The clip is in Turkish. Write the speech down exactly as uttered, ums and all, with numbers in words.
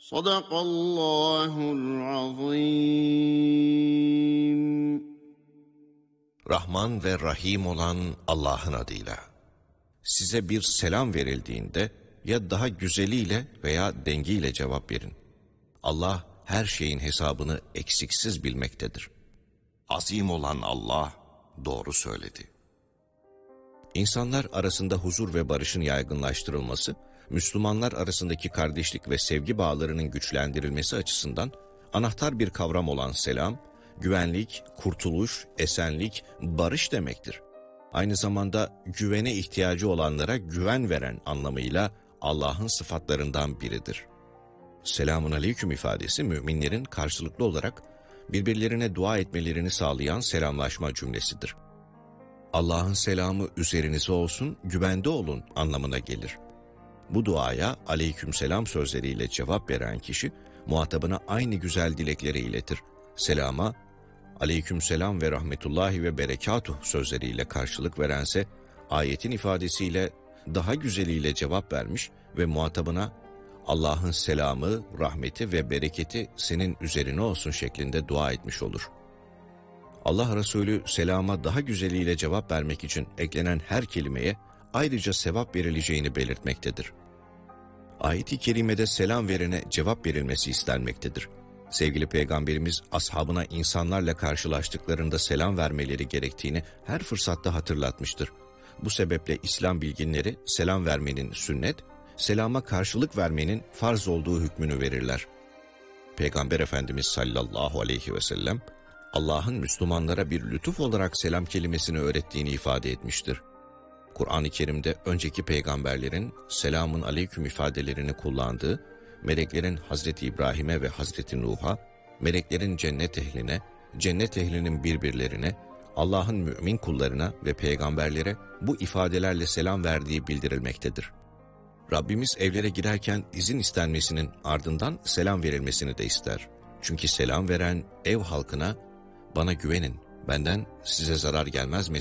Sadakallahul azim. Rahman ve Rahim olan Allah'ın adıyla. Size bir selam verildiğinde ya daha güzeliyle veya dengiyle cevap verin. Allah her şeyin hesabını eksiksiz bilmektedir. Azim olan Allah doğru söyledi. İnsanlar arasında huzur ve barışın yaygınlaştırılması, Müslümanlar arasındaki kardeşlik ve sevgi bağlarının güçlendirilmesi açısından anahtar bir kavram olan selam, güvenlik, kurtuluş, esenlik, barış demektir. Aynı zamanda güvene ihtiyacı olanlara güven veren anlamıyla Allah'ın sıfatlarından biridir. Selamun aleyküm ifadesi müminlerin karşılıklı olarak birbirlerine dua etmelerini sağlayan selamlaşma cümlesidir. Allah'ın selamı üzerinize olsun, güvende olun anlamına gelir. Bu duaya aleykümselam sözleriyle cevap veren kişi muhatabına aynı güzel dilekleri iletir. Selama aleykümselam ve rahmetullahi ve berekatuh sözleriyle karşılık verense ayetin ifadesiyle daha güzeliyle cevap vermiş ve muhatabına Allah'ın selamı, rahmeti ve bereketi senin üzerine olsun şeklinde dua etmiş olur. Allah Resulü selama daha güzeliyle cevap vermek için eklenen her kelimeye ayrıca sevap verileceğini belirtmektedir. Ayet-i kerimede selam verene cevap verilmesi istenmektedir. Sevgili Peygamberimiz ashabına insanlarla karşılaştıklarında selam vermeleri gerektiğini her fırsatta hatırlatmıştır. Bu sebeple İslam bilginleri selam vermenin sünnet, selama karşılık vermenin farz olduğu hükmünü verirler. Peygamber Efendimiz sallallahu aleyhi ve sellem Allah'ın Müslümanlara bir lütuf olarak selam kelimesini öğrettiğini ifade etmiştir. Kur'an-ı Kerim'de önceki peygamberlerin selamun aleyküm ifadelerini kullandığı, meleklerin Hazreti İbrahim'e ve Hazreti Nuh'a, meleklerin cennet ehline, cennet ehlinin birbirlerine, Allah'ın mümin kullarına ve peygamberlere bu ifadelerle selam verdiği bildirilmektedir. Rabbimiz evlere girerken izin istenmesinin ardından selam verilmesini de ister. Çünkü selam veren ev halkına bana güvenin, benden size zarar gelmez mesajı